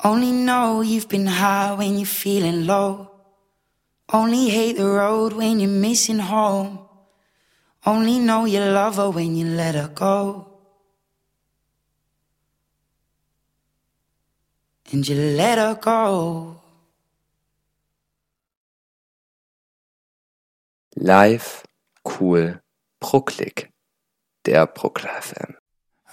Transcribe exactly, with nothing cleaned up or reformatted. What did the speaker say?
Only know you've been high when you're feeling low. Only hate the road when you're missing home. Only know you love her when you let her go. And you let her go. Live, cool, Brucklig. Der Bruckler F M.